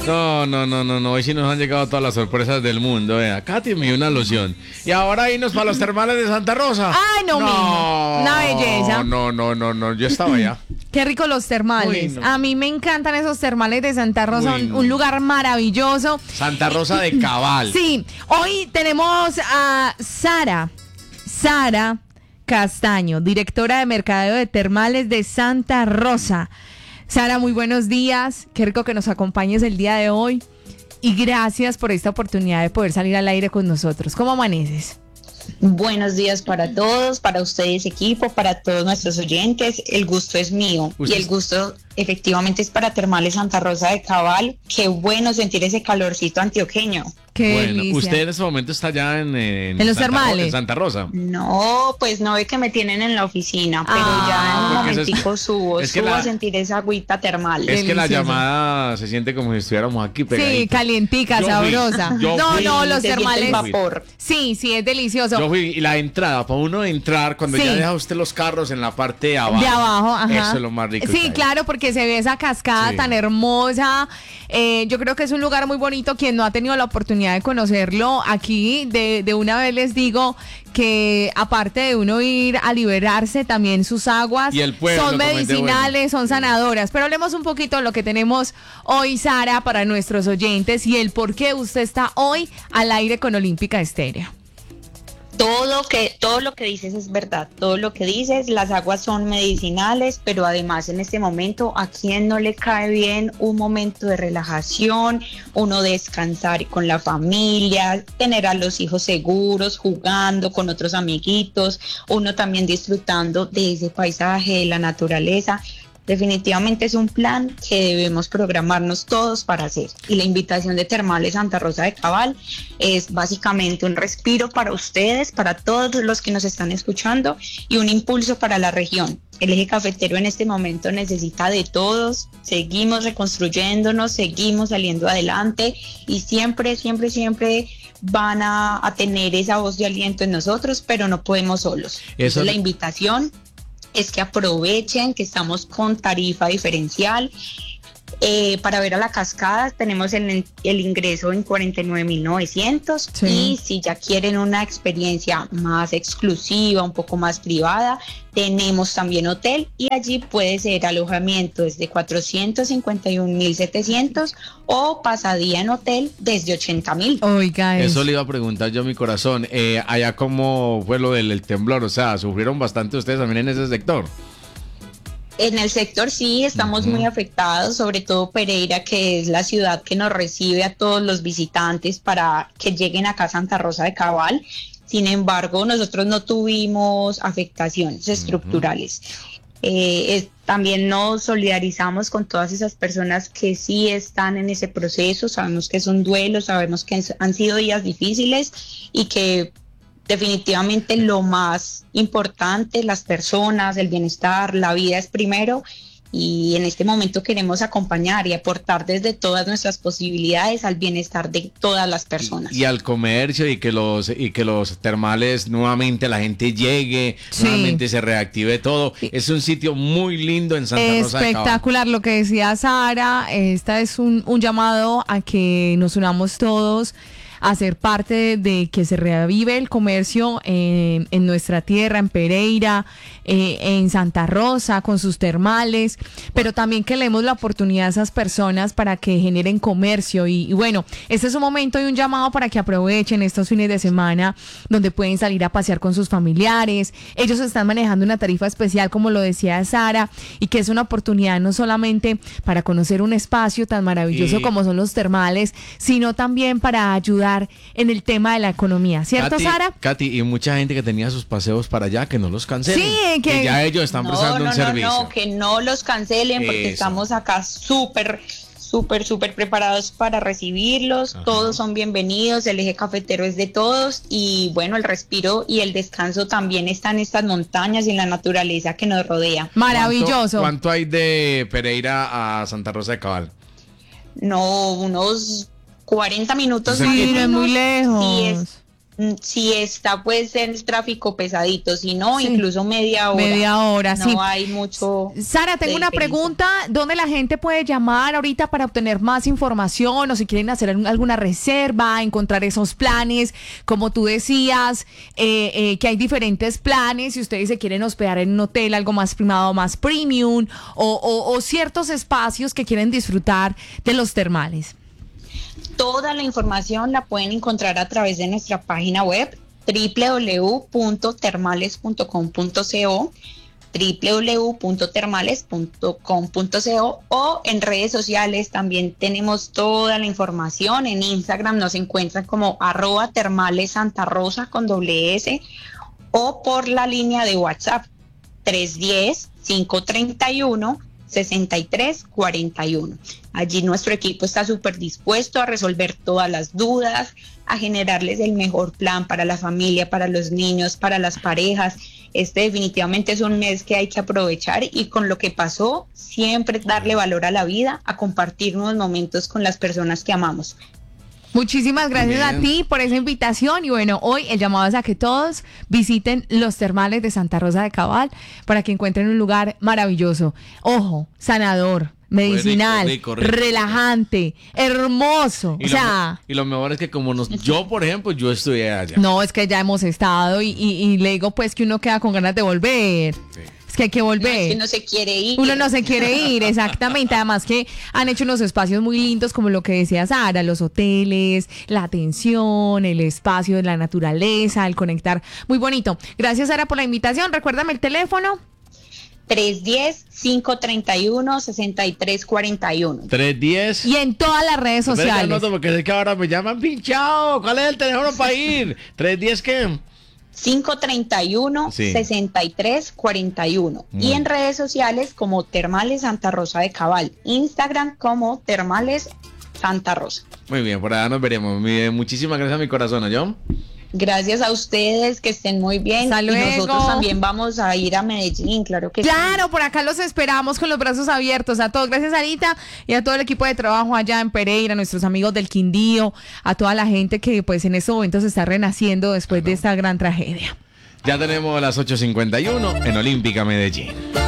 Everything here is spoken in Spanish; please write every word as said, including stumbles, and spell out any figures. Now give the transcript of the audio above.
No, no, no, no, no. Hoy sí nos han llegado todas las sorpresas del mundo. Vea, Katy me dio una loción. Y ahora irnos para los termales de Santa Rosa. Ay, no, mijo. Una belleza. No, no, no, no. Yo estaba allá. Qué rico los termales. Uy, no. A mí me encantan esos termales de Santa Rosa, Uy, un, no. un lugar maravilloso. Santa Rosa de Cabal. Sí, hoy tenemos a Sara, Sara Castaño, directora de Mercadeo de Termales de Santa Rosa. Sara, muy buenos días. Qué rico que nos acompañes el día de hoy. Y gracias por esta oportunidad de poder salir al aire con nosotros. ¿Cómo amaneces? Buenos días para todos, para ustedes equipo, para todos nuestros oyentes. El gusto es mío. Usted... Y el gusto efectivamente es para Termales Santa Rosa de Cabal. Qué bueno sentir ese calorcito antioqueño. Qué bueno, delicia. usted en este momento está ya en, en, ¿En los Santa termales? Ro- en Santa Rosa. No, pues no ve que me tienen en la oficina, pero Ah, ya en un porque eso momentico es- subo, es que subo la- a sentir esa agüita termal. Es que la Delicioso. llamada se siente como si estuviéramos aquí Sí, pegaditos. calientica, Yo fui, sabrosa. yo no, fui. no, los Se siente termales. el vapor. Sí, sí, es delicioso. Yo fui, y la entrada, para uno entrar, cuando Sí. ya deja usted los carros en la parte de abajo. De abajo, ajá. Eso es lo más rico. que Sí, hay. claro, porque se ve esa cascada Sí. tan hermosa. Eh, yo creo que es un lugar muy bonito. Quien no ha tenido la oportunidad de conocerlo, aquí de, de una vez les digo que aparte de uno ir a liberarse, también sus aguas Y el pueblo son también de medicinales, bueno. son sanadoras. Pero hablemos un poquito de lo que tenemos hoy, Sara, para nuestros oyentes y el por qué usted está hoy al aire con Olímpica Estéreo. Todo que, todo lo que dices es verdad, todo lo que dices, las aguas son medicinales, pero además en este momento a quien no le cae bien un momento de relajación, uno descansar con la familia, tener a los hijos seguros, jugando con otros amiguitos, uno también disfrutando de ese paisaje, de la naturaleza. Definitivamente es un plan que debemos programarnos todos para hacer. Y la invitación de Termales Santa Rosa de Cabal es básicamente un respiro para ustedes, para todos los que nos están escuchando y un impulso para la región. El eje cafetero en este momento necesita de todos. Seguimos reconstruyéndonos, seguimos saliendo adelante y siempre, siempre, siempre van a, a tener esa voz de aliento en nosotros, pero no podemos solos. Eso- Esa es la invitación. Es que aprovechen que estamos con tarifa diferencial. Eh, para ver a la cascada tenemos el, el ingreso en cuarenta y nueve mil novecientos Sí. y si ya quieren una experiencia más exclusiva, un poco más privada, tenemos también hotel y allí puede ser alojamiento desde cuatrocientos cincuenta y un mil setecientos o pasadía en hotel desde ochenta mil. Oiga, Eso eso. le iba a preguntar yo, mi corazón. Eh, allá cómo fue lo del el temblor, o sea, sufrieron bastante ustedes también en ese sector. En el sector sí estamos muy afectados, sobre todo Pereira, que es la ciudad que nos recibe a todos los visitantes para que lleguen acá a Santa Rosa de Cabal. Sin embargo, nosotros no tuvimos afectaciones estructurales. Eh, es- también nos solidarizamos con todas esas personas que sí están en ese proceso. Sabemos que es un duelo, sabemos que es- han sido días difíciles y que definitivamente lo más importante, las personas, el bienestar, la vida es primero y en este momento queremos acompañar y aportar desde todas nuestras posibilidades al bienestar de todas las personas. Y al comercio y que los y que los termales nuevamente la gente llegue, Sí. nuevamente se reactive todo. Es un sitio muy lindo en Santa Rosa de Cabal. Espectacular lo que decía Sara. Esta es un, un llamado a que nos unamos todos a ser parte de que se revive el comercio en, en nuestra tierra, en Pereira, eh, en Santa Rosa, con sus termales, pero también que le demos la oportunidad a esas personas para que generen comercio. Y, y bueno, este es un momento y un llamado para que aprovechen estos fines de semana donde pueden salir a pasear con sus familiares. Ellos están manejando una tarifa especial, como lo decía Sara, y que es una oportunidad no solamente para conocer un espacio tan maravilloso Y- como son los termales, sino también para ayudar en el tema de la economía, ¿cierto, Katy, Sara? Katy, y mucha gente que tenía sus paseos para allá, que no los cancelen. Sí, que- ya ellos están no, prestando no, un no, servicio. no, que no los cancelen porque Eso. estamos acá súper, súper, súper preparados para recibirlos. Ajá. Todos son bienvenidos, el eje cafetero es de todos y bueno, el respiro y el descanso también está en estas montañas y en la naturaleza que nos rodea. Maravilloso. ¿Cuánto, cuánto hay de Pereira a Santa Rosa de Cabal? No, unos cuarenta minutos Sí, más o no es menos. muy lejos. Sí, es, mm, si está pues en el tráfico pesadito, si no, Sí. incluso media hora. Media hora, no sí. hay mucho. Sara, tengo de una diferencia. pregunta. ¿Dónde la gente puede llamar ahorita para obtener más información o si quieren hacer algún- alguna reserva, encontrar esos planes? Como tú decías, eh, eh, que hay diferentes planes. Si ustedes se quieren hospedar en un hotel, algo más primado, más premium, o, o- o ciertos espacios que quieren disfrutar de los termales. Toda la información la pueden encontrar a través de nuestra página web doble u doble u doble u punto termales punto com punto co, doble u doble u doble u punto termales punto com punto co, o en redes sociales también tenemos toda la información. En Instagram nos encuentran como arroba termales Santa Rosa con doble S, o por la línea de WhatsApp tres uno cero, cinco tres uno, seis tres cuatro uno. Allí nuestro equipo está súper dispuesto a resolver todas las dudas, a generarles el mejor plan para la familia, para los niños, para las parejas. Este definitivamente es un mes que hay que aprovechar y con lo que pasó, siempre darle valor a la vida, a compartir unos momentos con las personas que amamos. Muchísimas gracias Bien. a ti por esa invitación y bueno, hoy el llamado es a que todos visiten los termales de Santa Rosa de Cabal para que encuentren un lugar maravilloso. Ojo, sanador, medicinal, rico, rico, rico. relajante, hermoso. Y, o lo, sea, y lo mejor es que como nos, yo, por ejemplo, yo estudié allá. no, es que ya hemos estado y, y, y le digo pues que uno queda con ganas de volver. Sí. Es que hay que No, volver. es que no se quiere ir. Uno no se quiere ir, exactamente. Además que han hecho unos espacios muy lindos, como lo que decía Sara, los hoteles, la atención, el espacio de la naturaleza, el conectar. Muy bonito. Gracias, Sara, por la invitación. Recuérdame el teléfono. tres uno cero, cinco tres uno, seis tres cuatro uno. tres diez. Y en todas las redes Espera que sociales. anoto porque sé que ahora me llaman pinchado. ¿Cuál es el teléfono para ir? tres diez ¿qué? cinco tres uno, Sí. seis tres cuatro uno. Muy Y en bien. redes sociales como Termales Santa Rosa de Cabal. Instagram como Termales Santa Rosa. Muy bien, por allá nos veremos. Mi- Muchísimas gracias a mi corazón, ¿yo? Gracias a ustedes, que estén muy bien. Hasta y luego. nosotros también vamos a ir a Medellín, claro que sí. Claro, por acá los esperamos con los brazos abiertos. A todos, gracias Anita y a todo el equipo de trabajo allá en Pereira, a nuestros amigos del Quindío, a toda la gente que pues en estos momentos está renaciendo después de esta gran tragedia. Ya tenemos las ocho cincuenta y uno en Olímpica Medellín.